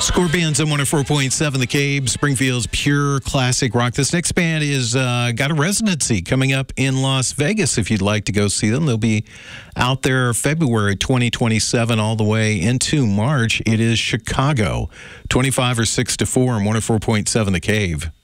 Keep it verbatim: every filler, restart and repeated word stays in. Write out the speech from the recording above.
Scorpions on one oh four point seven The Cave, Springfield's pure classic rock. This next band is uh, got a residency coming up in Las Vegas. If you'd like to go see them, they'll be out there February twenty twenty-seven all the way into March. It is Chicago, twenty-five or six to four on one oh four point seven The Cave.